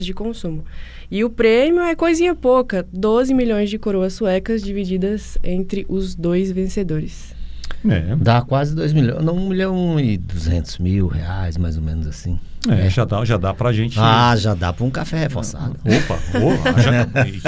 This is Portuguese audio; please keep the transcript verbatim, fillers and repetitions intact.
de consumo. E o prêmio é coisinha pouca, doze milhões de coroas suecas divididas entre os dois vencedores. É. Dá quase dois milhões, não, um milhão e duzentos mil reais, mais ou menos assim. É, é. Já dá, já dá pra gente... Ah, já dá para um café reforçado. Opa, opa já,